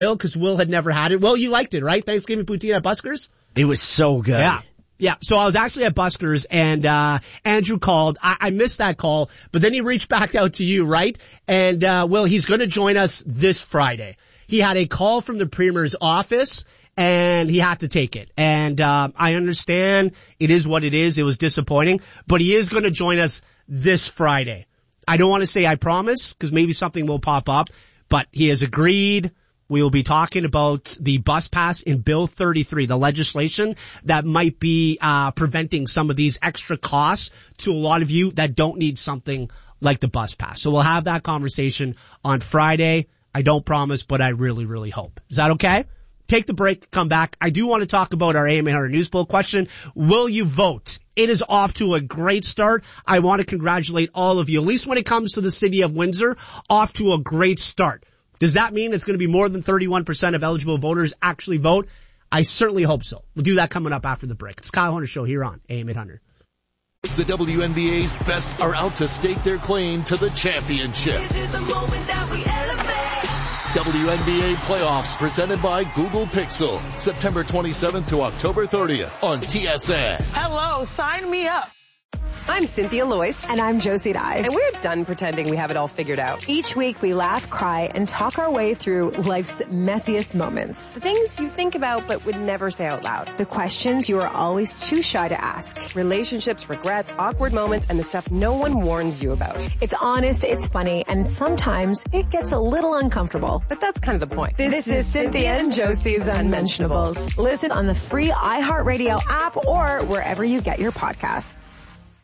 because Will had never had it. Will, you liked it, right? Thanksgiving poutine at Buskers? It was so good. Yeah. So I was actually at Buskers and, Andrew called. I missed that call, but then he reached back out to you, right? And, Will, he's going to join us this Friday. He had a call from the Premier's office and he had to take it. And, I understand it is what it is. It was disappointing, but he is going to join us this Friday. I don't want to say I promise because maybe something will pop up, but he has agreed. We will be talking about the bus pass in Bill 33, the legislation that might be preventing some of these extra costs to a lot of you that don't need something like the bus pass. So we'll have that conversation on Friday. I don't promise, but I really, really hope. Is that okay? Take the break, come back. I do want to talk about our AM 800 News Poll question. Will you vote? It is off to a great start. I want to congratulate all of you, at least when it comes to the city of Windsor, off to a great start. Does that mean it's going to be more than 31% of eligible voters actually vote? I certainly hope so. We'll do that coming up after the break. It's Kyle Hunter Show here on AM 800. The WNBA's best are out to stake their claim to the championship. This is the moment that we elevate. WNBA playoffs presented by Google Pixel. September 27th to October 30th on TSN. Hello, sign me up. I'm Cynthia Loyce. And I'm Josie Dye. And we're done pretending we have it all figured out. Each week we laugh, cry, and talk our way through life's messiest moments. The things you think about but would never say out loud. The questions you are always too shy to ask. Relationships, regrets, awkward moments, and the stuff no one warns you about. It's honest, it's funny, and sometimes it gets a little uncomfortable. But that's kind of the point. This is Cynthia and Josie's Unmentionables. Listen on the free iHeartRadio app or wherever you get your podcasts.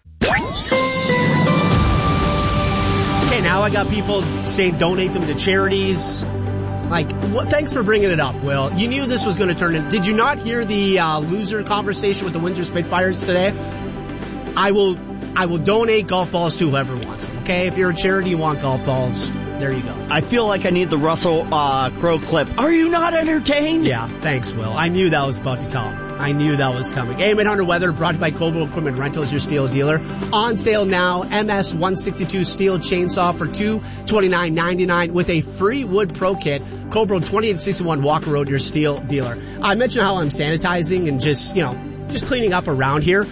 Okay, now I got people saying donate them to charities. Thanks for bringing it up, Will. You knew this was going to turn in. Did you not hear the loser conversation with the Windsor Spitfires today? I will donate golf balls to whoever wants them, okay? If you're a charity, you want golf balls, there you go. I feel like I need the Russell Crowe clip. Are you not entertained? Yeah, thanks, Will. I knew that was about to come. I knew that was coming. AM 800 Weather brought to you by Cobra Equipment Rentals, your steel dealer. On sale now, MS 162 steel chainsaw for $229.99 with a free wood pro kit. Cobra 2861 Walker Road, your steel dealer. I mentioned how I'm sanitizing and just cleaning up around here.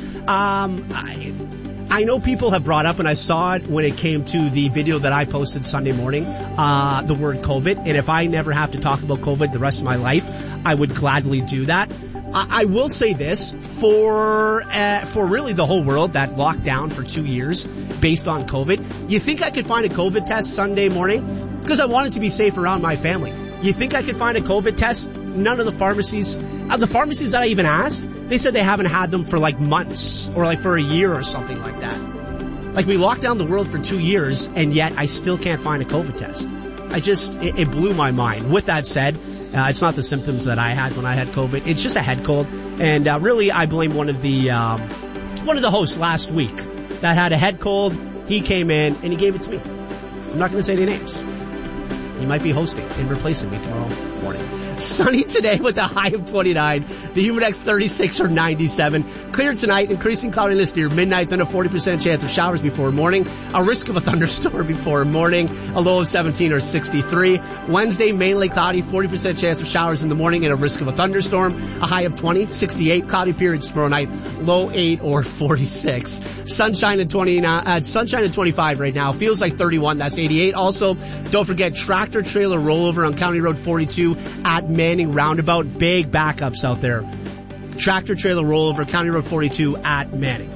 I know people have brought up, and I saw it when it came to the video that I posted Sunday morning, the word COVID. And if I never have to talk about COVID the rest of my life, I would gladly do that. I will say this, for really the whole world that locked down for 2 years based on COVID, you think I could find a COVID test Sunday morning? Because I wanted to be safe around my family. You think I could find a COVID test? None of the pharmacies that I even asked, they said they haven't had them for months or for a year or something like that. We locked down the world for 2 years and yet I still can't find a COVID test. It blew my mind. With that said, it's not the symptoms that I had when I had COVID. It's just a head cold. And really, I blame one of the hosts last week that had a head cold. He came in and he gave it to me. I'm not going to say any names. He might be hosting and replacing me tomorrow morning. Sunny today with a high of 29. The humid index 36 or 97. Clear tonight, increasing cloudiness near midnight, then a 40% chance of showers before morning. A risk of a thunderstorm before morning. A low of 17 or 63. Wednesday, mainly cloudy, 40% chance of showers in the morning and a risk of a thunderstorm. A high of 20, 68. Cloudy periods tomorrow night. Low 8 or 46. Sunshine at 25 right now. Feels like 31. That's 88. Also, don't forget tractor trailer rollover on County Road 42 at Manning Roundabout. Big backups out there. Tractor trailer rollover, County Road 42 at Manning.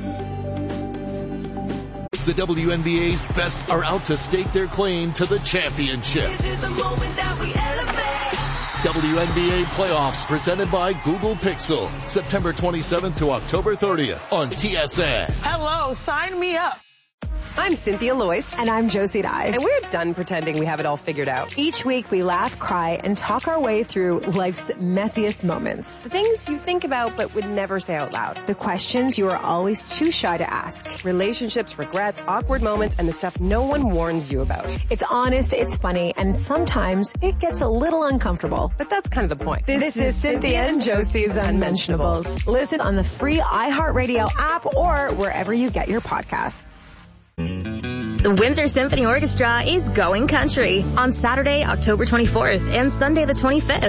The WNBA's best are out to stake their claim to the championship. This is the moment that we elevate. WNBA playoffs presented by Google Pixel. September 27th to October 30th on TSN. Hello, sign me up. I'm Cynthia Loyce. And I'm Josie Dye. And we're done pretending we have it all figured out. Each week we laugh, cry, and talk our way through life's messiest moments. The things you think about but would never say out loud. The questions you are always too shy to ask. Relationships, regrets, awkward moments, and the stuff no one warns you about. It's honest, it's funny, and sometimes it gets a little uncomfortable. But that's kind of the point. This is Cynthia and Josie's Unmentionables. Listen on the free iHeartRadio app or wherever you get your podcasts. The The Windsor Symphony Orchestra is going country on Saturday, October 24th and Sunday the 25th.